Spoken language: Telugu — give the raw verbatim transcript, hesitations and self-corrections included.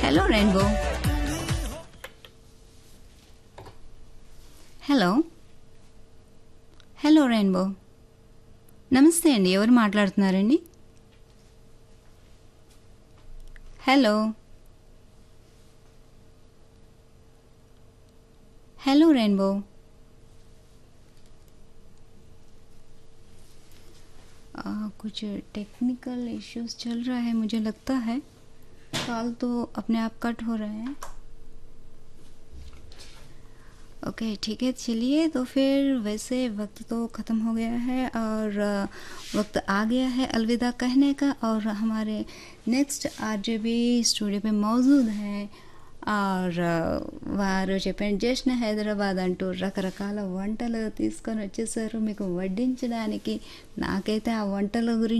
Hello rainbow. Hello hello rainbow. నమస్తే అండి, ఎవరు మాట్లాడుతున్నారండి? Hello hello rainbow. आ, कुछ टेक्निकल इश्यूज चल रहा है, मुझे लगता है कॉल तो अपने आप कट हो रहे हैं. ओके ठीक है, चलिए तो फिर वैसे वक्त तो ख़त्म हो गया है और आ, वक्त आ गया है अलविदा कहने का. और हमारे नेक्स्ट आरजे भी स्टूडियो पे मौजूद हैं और వారు చెప్పండి జస్ట్ హైదరాబాద్ అంటూ రకరకాల వంటలు తీసుకొని వచ్చేసారు మీకు వడ్డించడానికి. నాకైతే ఆ వంటల గురించి